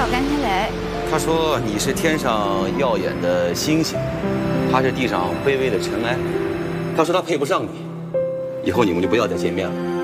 甘天雷。 他说你是天上耀眼的星星，他是地上卑微的尘埃。他说他配不上你，以后你们就不要再见面了。